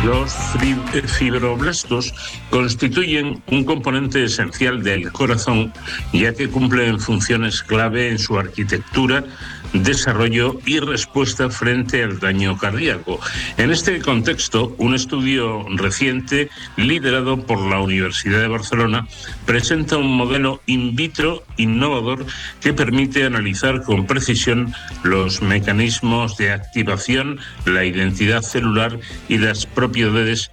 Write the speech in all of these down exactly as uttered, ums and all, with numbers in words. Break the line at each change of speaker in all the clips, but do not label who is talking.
Los fibroblastos constituyen un componente esencial del corazón, ya que cumplen funciones clave en su arquitectura, desarrollo y respuesta frente al daño cardíaco. En este contexto, un estudio reciente liderado por la Universidad de Barcelona presenta un modelo in vitro innovador que permite analizar con precisión los mecanismos de activación, la identidad celular y las propiedades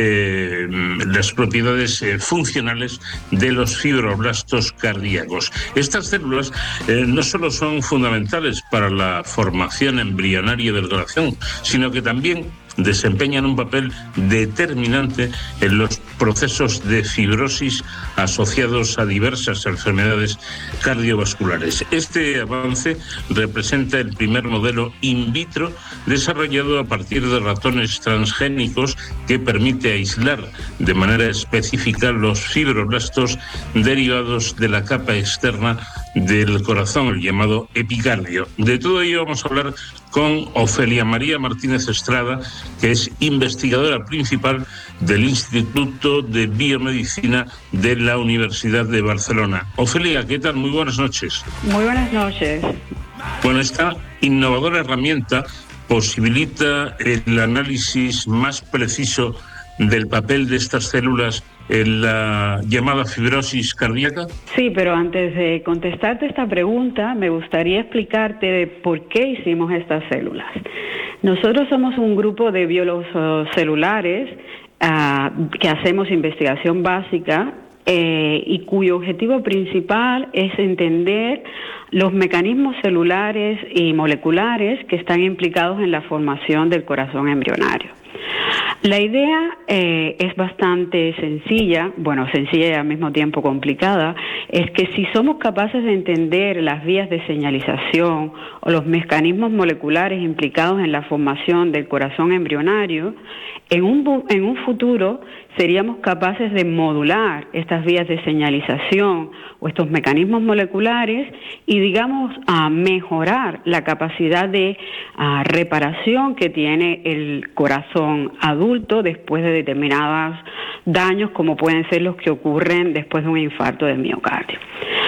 Eh, las propiedades eh, funcionales de los fibroblastos cardíacos. Estas células eh, no solo son fundamentales para la formación embrionaria del corazón, sino que también desempeñan un papel determinante en los procesos de fibrosis asociados a diversas enfermedades cardiovasculares. Este avance representa el primer modelo in vitro desarrollado a partir de ratones transgénicos que permite aislar de manera específica los fibroblastos derivados de la capa externa del corazón, el llamado epicardio. De todo ello vamos a hablar con Ofelia María Martínez Estrada, que es investigadora principal del Instituto de Biomedicina de la Universidad de Barcelona. Ofelia, ¿qué tal? Muy buenas noches.
Muy buenas noches.
Bueno, esta innovadora herramienta posibilita el análisis más preciso del papel de estas células en la llamada fibrosis cardíaca.
Sí, pero antes de contestarte esta pregunta, me gustaría explicarte de por qué hicimos estas células. Nosotros somos un grupo de biólogos celulares uh, que hacemos investigación básica eh, y cuyo objetivo principal es entender los mecanismos celulares y moleculares que están implicados en la formación del corazón embrionario. La idea eh, es bastante sencilla, bueno, sencilla y al mismo tiempo complicada, es que si somos capaces de entender las vías de señalización o los mecanismos moleculares implicados en la formación del corazón embrionario, en un, en un futuro seríamos capaces de modular estas vías de señalización o estos mecanismos moleculares y, digamos, a mejorar la capacidad de a, reparación que tiene el corazón adulto después de determinados daños, como pueden ser los que ocurren después de un infarto de miocardio.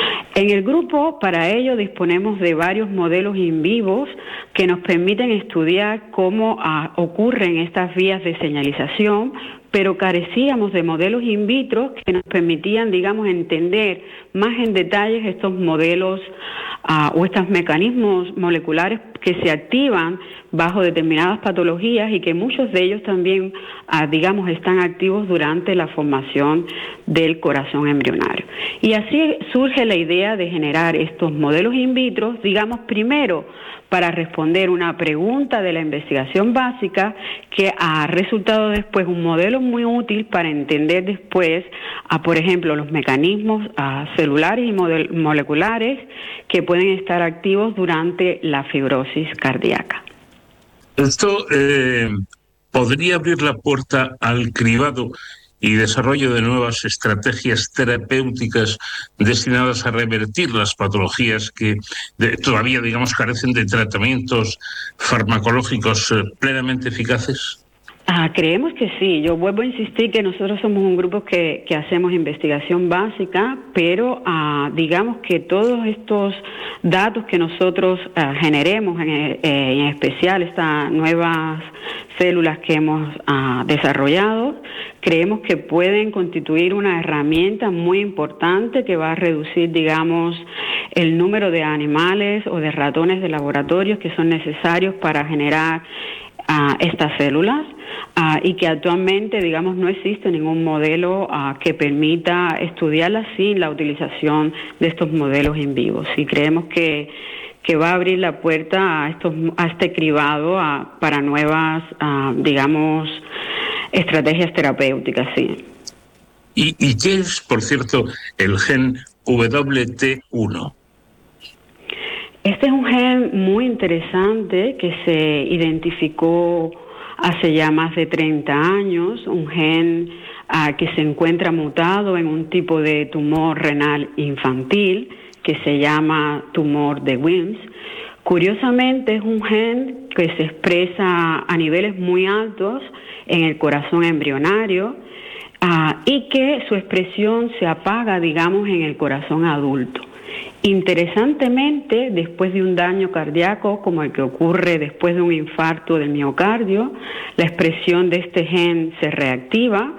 En el grupo, para ello, disponemos de varios modelos in vivos que nos permiten estudiar cómo uh, ocurren estas vías de señalización, pero carecíamos de modelos in vitro que nos permitían, digamos, entender más en detalles estos modelos uh, o estos mecanismos moleculares que se activan bajo determinadas patologías y que muchos de ellos también, uh, digamos, están activos durante la formación del corazón embrionario. Y así surge la idea de generar estos modelos in vitro, digamos, primero para responder una pregunta de la investigación básica que ha resultado después un modelo muy útil para entender después, a, por ejemplo, los mecanismos a, celulares y model- moleculares que pueden estar activos durante la fibrosis cardíaca.
Esto eh, podría abrir la puerta al cribado y desarrollo de nuevas estrategias terapéuticas destinadas a revertir las patologías que de, todavía, digamos, carecen de tratamientos farmacológicos eh, plenamente eficaces.
Ah, creemos que sí. Yo vuelvo a insistir que nosotros somos un grupo que, que hacemos investigación básica, pero ah, digamos que todos estos datos que nosotros ah, generemos, en, eh, en especial estas nuevas células que hemos ah, desarrollado, creemos que pueden constituir una herramienta muy importante que va a reducir, digamos, el número de animales o de ratones de laboratorios que son necesarios para generar ah, estas células. Uh, y que actualmente, digamos, no existe ningún modelo uh, que permita estudiarlas sin la utilización de estos modelos in vivos. Y creemos que, que va a abrir la puerta a, estos, a este cribado uh, para nuevas, uh, digamos, estrategias terapéuticas, sí.
¿Y, ¿Y qué es, por cierto, el gen W T uno?
Este es un gen muy interesante que se identificó hace ya más de treinta años, un gen uh, que se encuentra mutado en un tipo de tumor renal infantil que se llama tumor de Wilms, Curiosamente es un gen que se expresa a niveles muy altos en el corazón embrionario uh, y que su expresión se apaga, digamos, en el corazón adulto. Interesantemente, después de un daño cardíaco como el que ocurre después de un infarto del miocardio, la expresión de este gen se reactiva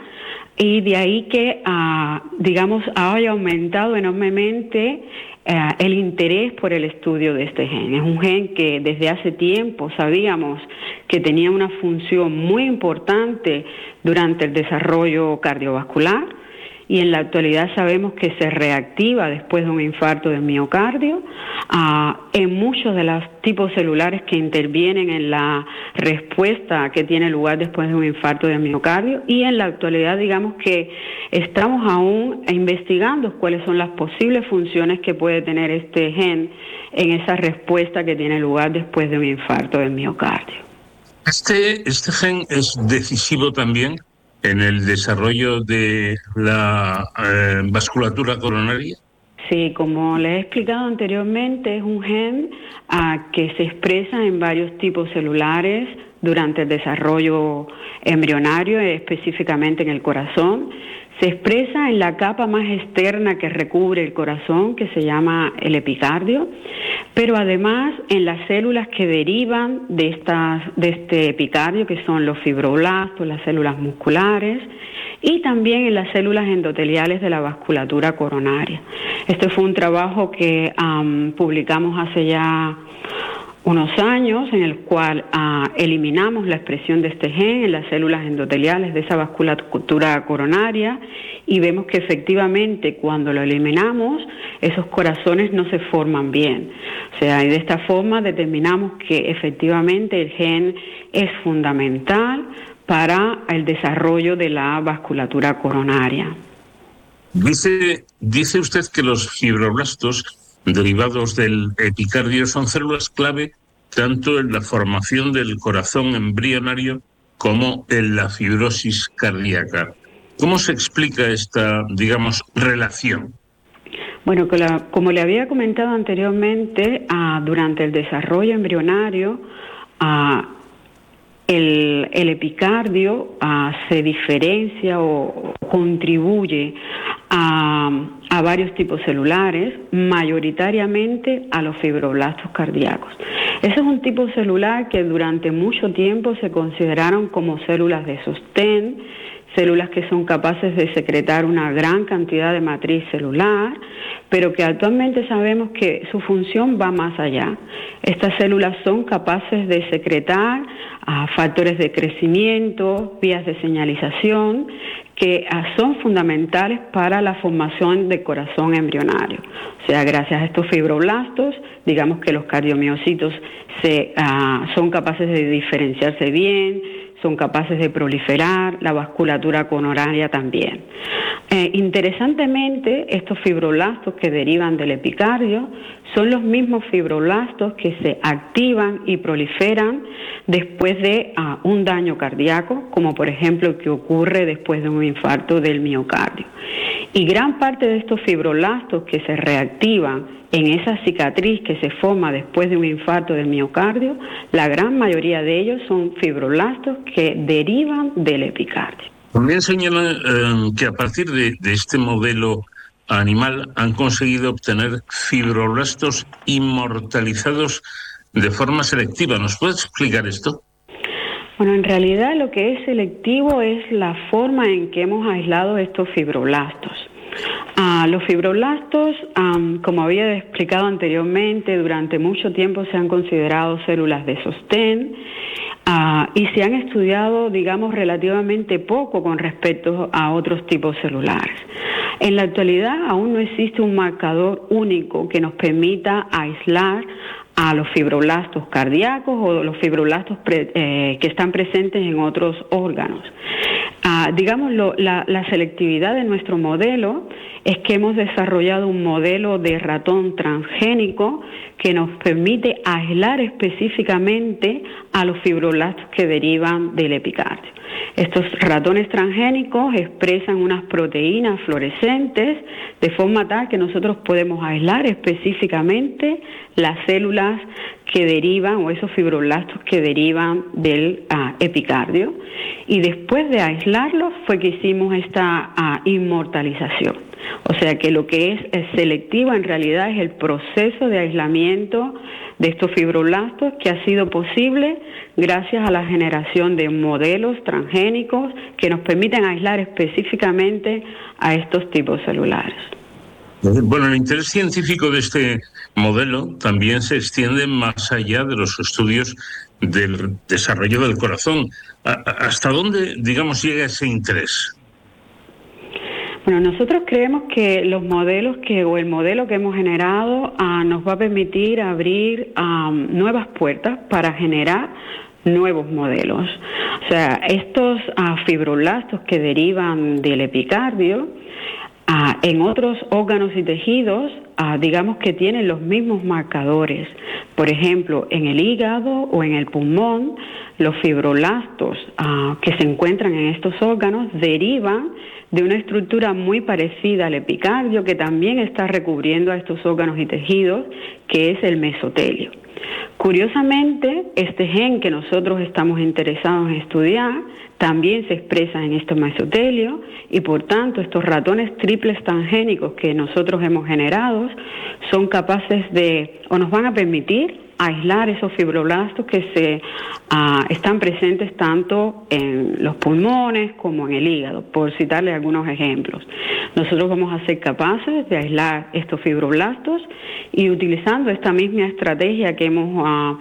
y de ahí que, uh, digamos, haya aumentado enormemente uh, el interés por el estudio de este gen. Es un gen que desde hace tiempo sabíamos que tenía una función muy importante durante el desarrollo cardiovascular, y en la actualidad sabemos que se reactiva después de un infarto del miocardio uh, en muchos de los tipos celulares que intervienen en la respuesta que tiene lugar después de un infarto del miocardio, y en la actualidad digamos que estamos aún investigando cuáles son las posibles funciones que puede tener este gen en esa respuesta que tiene lugar después de un infarto del miocardio.
Este, este gen es decisivo también en el desarrollo de la eh, vasculatura coronaria.
Sí, como les he explicado anteriormente, es un gen uh, que se expresa en varios tipos celulares durante el desarrollo embrionario, específicamente en el corazón. Se expresa en la capa más externa que recubre el corazón, que se llama el epicardio, pero además en las células que derivan de, estas, de este epicardio, que son los fibroblastos, las células musculares, y también en las células endoteliales de la vasculatura coronaria. Este fue un trabajo que um, publicamos hace ya unos años, en el cual uh, eliminamos la expresión de este gen en las células endoteliales de esa vasculatura coronaria, y vemos que efectivamente cuando lo eliminamos esos corazones no se forman bien. O sea, y de esta forma determinamos que efectivamente el gen es fundamental para el desarrollo de la vasculatura coronaria.
Dice, dice usted que los fibroblastos derivados del epicardio son células clave tanto en la formación del corazón embrionario como en la fibrosis cardíaca. ¿Cómo se explica esta, digamos, relación?
Bueno, como le había comentado anteriormente, uh, durante el desarrollo embrionario, uh, el, el epicardio uh, se diferencia o contribuye a, a varios tipos celulares, mayoritariamente a los fibroblastos cardíacos. Ese es un tipo celular que durante mucho tiempo se consideraron como células de sostén, células que son capaces de secretar una gran cantidad de matriz celular, pero que actualmente sabemos que su función va más allá. Estas células son capaces de secretar uh, factores de crecimiento, vías de señalización, que uh, son fundamentales para la formación del corazón embrionario. O sea, gracias a estos fibroblastos, digamos que los cardiomiocitos se, uh, son capaces de diferenciarse bien, son capaces de proliferar, la vasculatura coronaria también. Eh, interesantemente, estos fibroblastos que derivan del epicardio son los mismos fibroblastos que se activan y proliferan después de uh, un daño cardíaco, como por ejemplo el que ocurre después de un infarto del miocardio. Y gran parte de estos fibroblastos que se reactivan en esa cicatriz que se forma después de un infarto del miocardio, la gran mayoría de ellos son fibroblastos que derivan del epicardio.
También señalan eh, que a partir de, de este modelo animal han conseguido obtener fibroblastos inmortalizados de forma selectiva. ¿Nos puedes explicar esto?
Bueno, en realidad lo que es selectivo es la forma en que hemos aislado estos fibroblastos. Uh, los fibroblastos, um, como había explicado anteriormente, durante mucho tiempo se han considerado células de sostén uh, y se han estudiado, digamos, relativamente poco con respecto a otros tipos celulares. En la actualidad aún no existe un marcador único que nos permita aislar a los fibroblastos cardíacos o los fibroblastos pre, eh, que están presentes en otros órganos. Uh, digamos, lo, la, la selectividad de nuestro modelo es que hemos desarrollado un modelo de ratón transgénico que nos permite aislar específicamente a los fibroblastos que derivan del epicardio. Estos ratones transgénicos expresan unas proteínas fluorescentes de forma tal que nosotros podemos aislar específicamente las células que derivan, o esos fibroblastos que derivan del uh, epicardio, y después de aislarlos fue que hicimos esta uh, inmortalización. O sea que lo que es, es selectivo en realidad es el proceso de aislamiento de estos fibroblastos, que ha sido posible gracias a la generación de modelos transgénicos que nos permiten aislar específicamente a estos tipos celulares.
Bueno, el interés científico de este modelo también se extiende más allá de los estudios del desarrollo del corazón. ¿Hasta dónde, digamos, llega ese interés?
Bueno, nosotros creemos que los modelos que o el modelo que hemos generado uh, nos va a permitir abrir um, nuevas puertas para generar nuevos modelos. O sea, estos uh, fibroblastos que derivan del epicardio, uh, en otros órganos y tejidos, uh, digamos que tienen los mismos marcadores. Por ejemplo, en el hígado o en el pulmón, los fibroblastos uh, que se encuentran en estos órganos derivan de una estructura muy parecida al epicardio, que también está recubriendo a estos órganos y tejidos, que es el mesotelio. Curiosamente, este gen que nosotros estamos interesados en estudiar también se expresa en este mesotelio, y por tanto estos ratones triples transgénicos que nosotros hemos generado son capaces de, o nos van a permitir, aislar esos fibroblastos que se uh, están presentes tanto en los pulmones como en el hígado, por citarle algunos ejemplos. Nosotros vamos a ser capaces de aislar estos fibroblastos, y utilizando esta misma estrategia que hemos uh,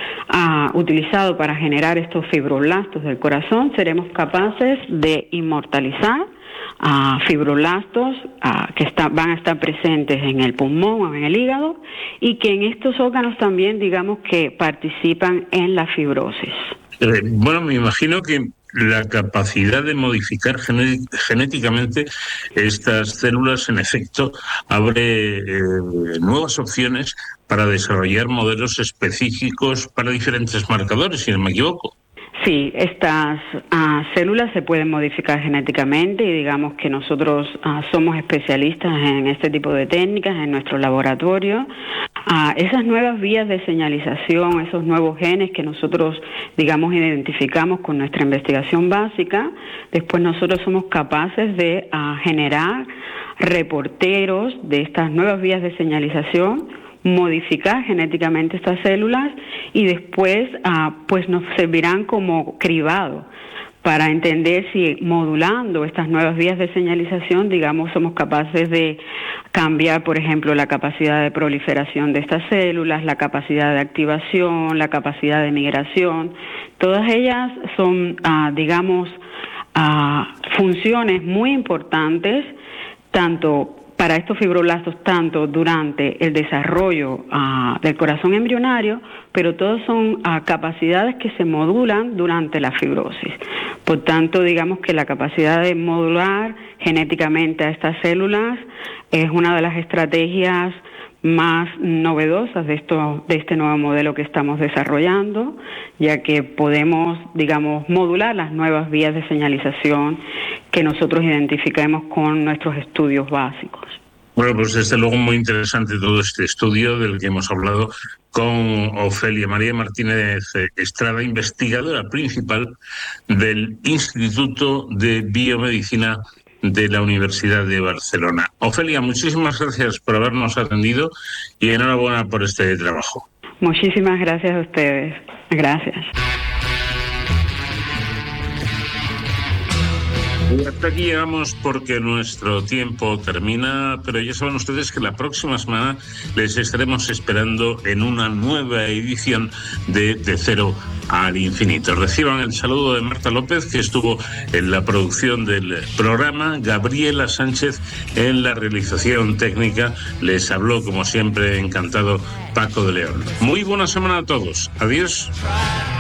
uh, utilizado para generar estos fibroblastos del corazón, seremos capaces de inmortalizar Uh, fibroblastos uh, que está, van a estar presentes en el pulmón o en el hígado, y que en estos órganos también, digamos, que participan en la fibrosis.
Eh, bueno, me imagino que la capacidad de modificar gené- genéticamente estas células, en efecto, abre eh, nuevas opciones para desarrollar modelos específicos para diferentes marcadores, si no me equivoco.
Sí, estas uh, células se pueden modificar genéticamente, y digamos que nosotros uh, somos especialistas en este tipo de técnicas en nuestro laboratorio. Uh, esas nuevas vías de señalización, esos nuevos genes que nosotros, digamos, identificamos con nuestra investigación básica, después nosotros somos capaces de uh, generar reporteros de estas nuevas vías de señalización, modificar genéticamente estas células, y después uh, pues nos servirán como cribado para entender si modulando estas nuevas vías de señalización, digamos, somos capaces de cambiar, por ejemplo, la capacidad de proliferación de estas células, la capacidad de activación, la capacidad de migración. Todas ellas son, uh, digamos, uh, funciones muy importantes, tanto para estos fibroblastos, tanto durante el desarrollo uh, del corazón embrionario, pero todos son uh, capacidades que se modulan durante la fibrosis. Por tanto, digamos que la capacidad de modular genéticamente a estas células es una de las estrategias más novedosas de esto, de este nuevo modelo que estamos desarrollando, ya que podemos, digamos, modular las nuevas vías de señalización que nosotros identificamos con nuestros estudios básicos.
Bueno, pues desde luego muy interesante todo este estudio del que hemos hablado con Ofelia María Martínez Estrada, investigadora principal del Instituto de Biomedicina de la Universidad de Barcelona. Ofelia, muchísimas gracias por habernos atendido y enhorabuena por este trabajo.
Muchísimas gracias a ustedes. Gracias.
Y hasta aquí llegamos porque nuestro tiempo termina, pero ya saben ustedes que la próxima semana les estaremos esperando en una nueva edición de De Cero al Infinito. Reciban el saludo de Marta López, que estuvo en la producción del programa, Gabriela Sánchez en la realización técnica. Les habló, como siempre, encantado, Paco de León. Muy buena semana a todos. Adiós.